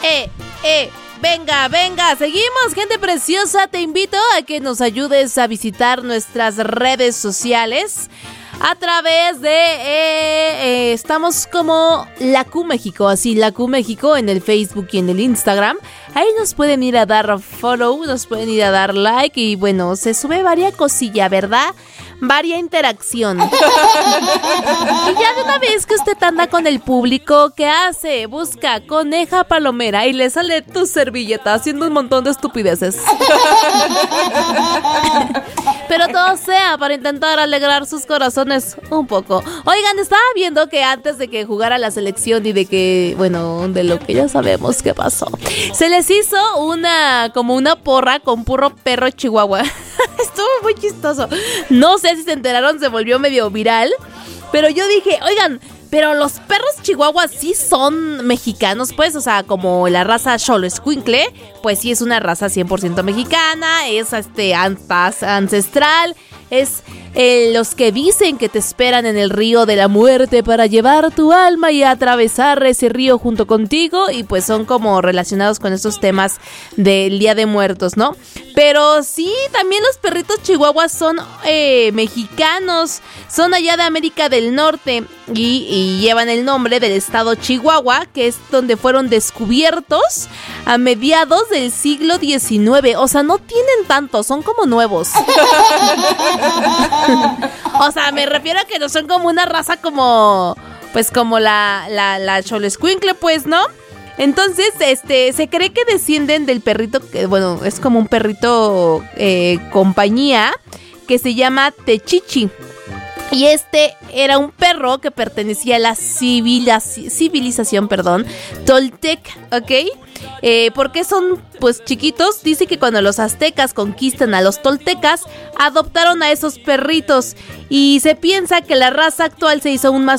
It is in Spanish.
Venga, seguimos, gente preciosa. Te invito a que nos ayudes a visitar nuestras redes sociales a través de... estamos como La Q México, así La Q México en el Facebook y en el Instagram. Ahí nos pueden ir a dar follow, nos pueden ir a dar like y bueno, se sube varia cosilla, ¿verdad? Varia interacción. Y ya de una vez que usted anda con el público, ¿qué hace? Busca Coneja Palomera y le sale tu servilleta haciendo un montón de estupideces. Pero todo sea para intentar alegrar sus corazones un poco. Oigan, estaba viendo que antes de que jugara la selección y de que, bueno, de lo que ya sabemos que pasó, se les hizo como una porra con puro perro chihuahua. Estuvo muy chistoso. No sé si se enteraron, se volvió medio viral. Pero yo dije, oigan, pero los perros chihuahuas sí son mexicanos, pues, o sea, como la raza Xoloescuincle, pues sí es una raza 100% mexicana, es ancestral, es los que dicen que te esperan en el río de la muerte para llevar tu alma y atravesar ese río junto contigo, y pues son como relacionados con estos temas del Día de Muertos, ¿no? Pero sí, también los perritos chihuahuas son mexicanos, son allá de América del Norte y llevan el nombre del estado Chihuahua, que es donde fueron descubiertos a mediados del siglo XIX. O sea, no tienen tanto, son como nuevos. O sea, me refiero a que no son como una raza como, pues como la Xoloescuincle, pues, ¿no? Entonces, se cree que descienden del perrito, que bueno, es como un perrito compañía, que se llama Techichi. Y era un perro que pertenecía a la civilización, tolteca, ¿ok? Porque son, pues, chiquitos. Dice que cuando los aztecas conquistan a los toltecas, adoptaron a esos perritos. Y se piensa que la raza actual se hizo aún más